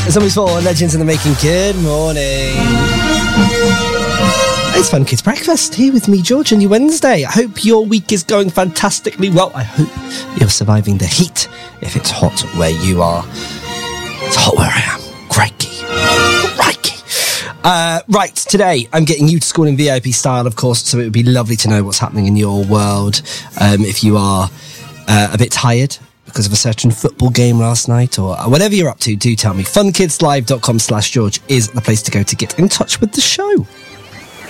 It's always for Legends in the Making. Good morning. It's Fun Kids Breakfast here with me, George, on your Wednesday. I hope your week is going fantastically well. I hope you're surviving the heat if it's hot where you are. It's hot where I am. Crikey. Right, today I'm getting you to school in VIP style, of course, so it would be lovely to know what's happening in your world. If you are a bit tired because of a certain football game last night or whatever you're up to, do tell me. Funkidslive.com/George is the place to go to get in touch with the show.